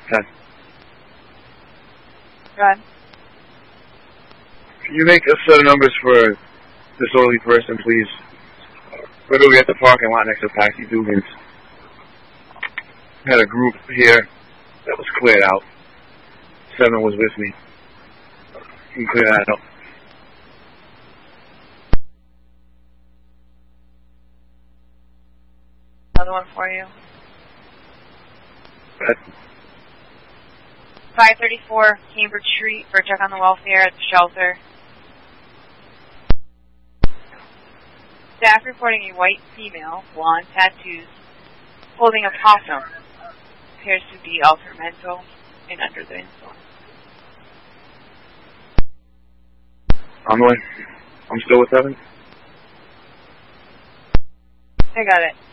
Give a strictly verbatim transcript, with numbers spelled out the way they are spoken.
ten. Go ahead. Can you make a set of numbers for disorderly person, please? Literally at the parking lot next to Patsy Dugan's. Had a group here that was cleared out. Seven was with me. Can you clear that up? Another one for you. That, five thirty-four Cambridge Street for a check on the welfare at the shelter. Staff reporting a white female, blonde tattoos, holding a possum. Appears to be altered mental and under the influence. on the way. I'm still with seven. I got it.